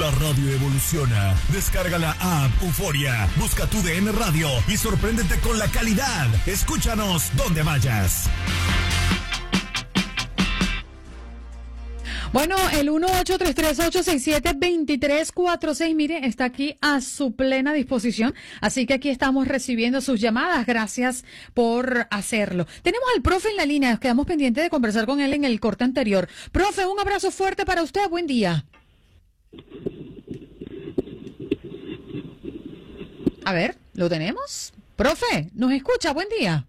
La radio evoluciona. Descarga la app Euforia, busca tu DN Radio y sorpréndete con la calidad. Escúchanos donde vayas. Bueno, el 1-833-867-2346, mire, está aquí a su plena disposición. Así que aquí estamos recibiendo sus llamadas. Gracias por hacerlo. Tenemos al profe en la línea. Quedamos pendientes de conversar con él en el corte anterior. Profe, un abrazo fuerte para usted. Buen día. A ver, ¿lo tenemos? Profe, ¿nos escucha? Buen día.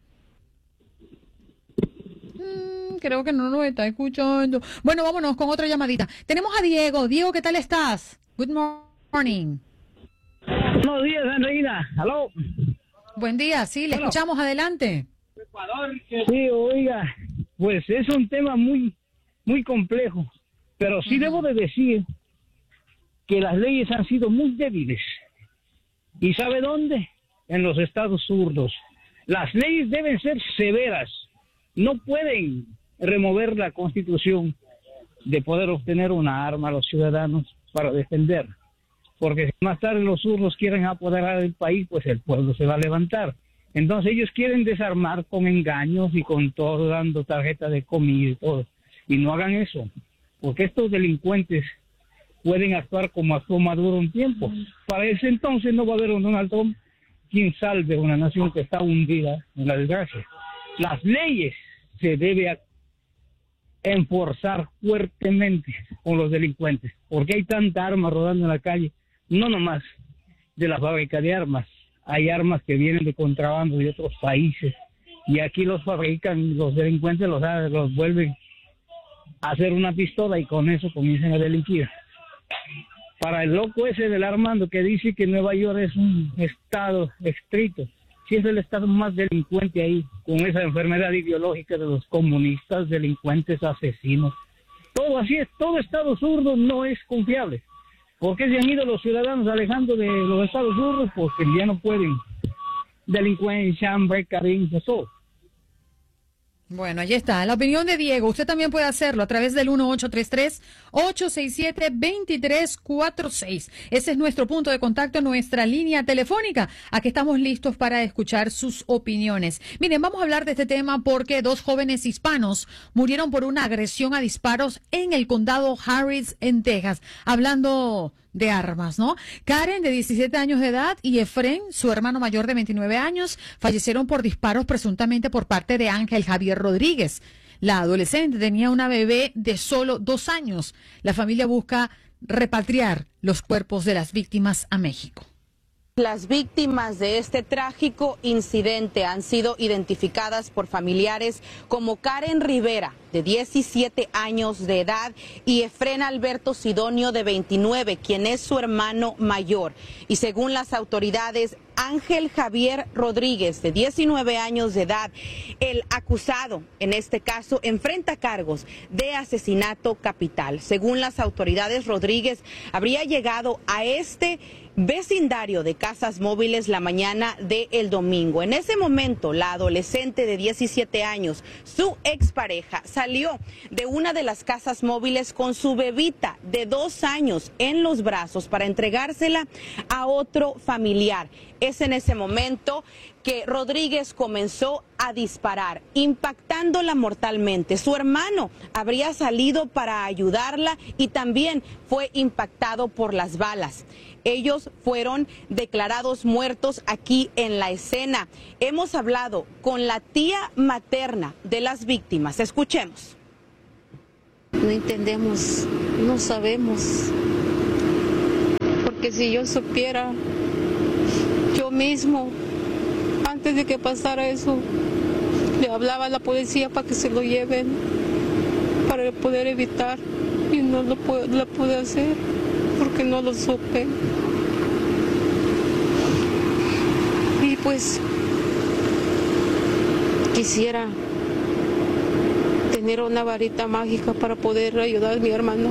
Creo que no nos está escuchando. Bueno, vámonos con otra llamadita. Tenemos a Diego. Diego, ¿qué tal estás? Good morning. Buenos días, Andreina. Aló. Buen día, sí, le escuchamos. Adelante. Sí, oiga, pues es un tema muy complejo, pero sí debo de decir que las leyes han sido muy débiles. ¿Y sabe dónde? En los estados zurdos. Las leyes deben ser severas. No pueden remover la Constitución de poder obtener una arma a los ciudadanos para defender. Porque si más tarde los zurdos quieren apoderar el país, pues el pueblo se va a levantar. Entonces ellos quieren desarmar con engaños y con todo, dando tarjeta de comida y todo. Y no hagan eso, porque estos delincuentes pueden actuar como actuó Maduro un tiempo. Para ese entonces no va a haber un Donald Trump quien salve a una nación que está hundida en la desgracia. Las leyes se debe enforzar fuertemente con los delincuentes, porque hay tanta arma rodando en la calle, no nomás de la fábrica de armas, hay armas que vienen de contrabando de otros países, y aquí los fabrican, los delincuentes los vuelven a hacer una pistola y con eso comienzan a delinquir. Para el loco ese del Armando que dice que Nueva York es un estado estricto, si es el estado más delincuente ahí, con esa enfermedad ideológica de los comunistas, delincuentes, asesinos. Todo así es, todo estado zurdo no es confiable. ¿Por qué se han ido los ciudadanos alejando de los estados zurdos? Porque ya no pueden. Delincuencia, hambre, carencia, todo. Bueno, ahí está, la opinión de Diego. Usted también puede hacerlo a través del 1-833-867-2346. Ese es nuestro punto de contacto, nuestra línea telefónica. Aquí estamos listos para escuchar sus opiniones. Miren, vamos a hablar de este tema porque 2 jóvenes hispanos murieron por una agresión a disparos en el condado Harris, en Texas. Hablando de armas, ¿no? Karen, de 17 años de edad, y Efren, su hermano mayor de 29 años, fallecieron por disparos presuntamente por parte de Ángel Javier Rodríguez. La adolescente tenía una bebé de solo 2 años. La familia busca repatriar los cuerpos de las víctimas a México. Las víctimas de este trágico incidente han sido identificadas por familiares como Karen Rivera, de 17 años de edad, y Efren Alberto Sidonio, de 29, quien es su hermano mayor. Y según las autoridades, Ángel Javier Rodríguez, de 19 años de edad, el acusado en este caso, enfrenta cargos de asesinato capital. Según las autoridades, Rodríguez habría llegado a este vecindario de casas móviles la mañana del domingo. En ese momento, la adolescente de 17 años, su expareja, salió de una de las casas móviles con su bebita de 2 años en los brazos para entregársela a otro familiar. Es en ese momento que Rodríguez comenzó a disparar, impactándola mortalmente. Su hermano habría salido para ayudarla y también fue impactado por las balas. Ellos fueron declarados muertos aquí en la escena. Hemos hablado con la tía materna de las víctimas. Escuchemos. No entendemos, no sabemos, porque si yo supiera, yo mismo, antes de que pasara eso, le hablaba a la policía para que se lo lleven, para poder evitar, y no lo pude hacer, porque no lo supe. Y pues, quisiera tener una varita mágica para poder ayudar a mi hermano,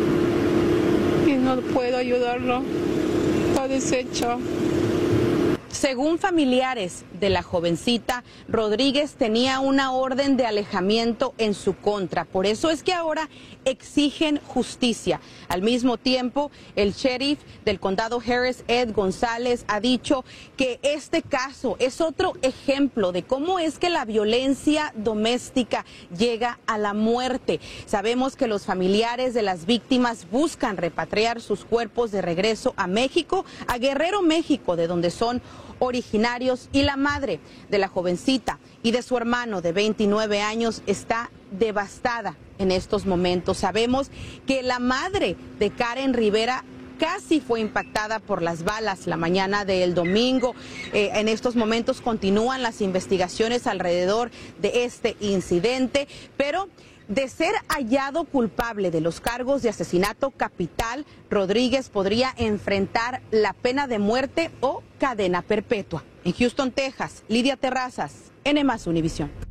y no puedo ayudarlo, está deshecha. Según familiares de la jovencita, Rodríguez tenía una orden de alejamiento en su contra. Por eso es que ahora exigen justicia. Al mismo tiempo, el sheriff del condado Harris, Ed González, ha dicho que este caso es otro ejemplo de cómo es que la violencia doméstica llega a la muerte. Sabemos que los familiares de las víctimas buscan repatriar sus cuerpos de regreso a México, a Guerrero, México, de donde son originarios, y la madre de la jovencita y de su hermano de 29 años está devastada en estos momentos. Sabemos que la madre de Karen Rivera casi fue impactada por las balas la mañana del domingo. En estos momentos continúan las investigaciones alrededor de este incidente, pero de ser hallado culpable de los cargos de asesinato capital, Rodríguez podría enfrentar la pena de muerte o cadena perpetua. En Houston, Texas, Lidia Terrazas, NMás Univisión.